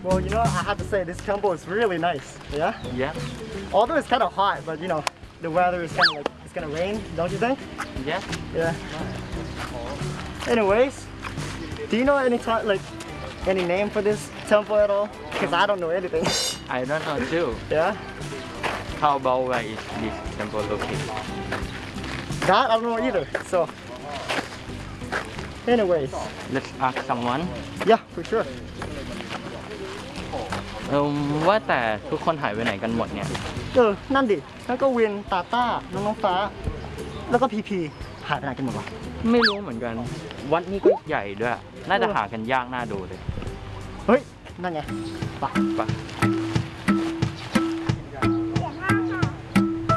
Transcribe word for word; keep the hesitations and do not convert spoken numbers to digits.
Well, you know, I have to say this temple is really nice. Yeah. Yeah. Although it's kind of hot, but you know, the weather is kind of like it's gonna rain, don't you think? Yeah. Yeah. Anyways, do you know any time like any name for this temple at all? Because I don't know anything. I don't know too. Yeah. How about where is this temple located? That I don't know either. So, anyways, Let's ask someone. yeah, for sure. เออว่าแต่ทุกคนหายไปไหนกันหมดเนี่ยเออนั่นดิแล้วก็วินตาต้าน้องน้องฟ้า แล้วก็พีพีหายไปไหนกันหมดวะไม่รู้เหมือนกัน วัดนี้ก็ใหญ่ด้วย น่าจะหากันยากน่าดูเลยเฮ้ย นั่นไงไปไป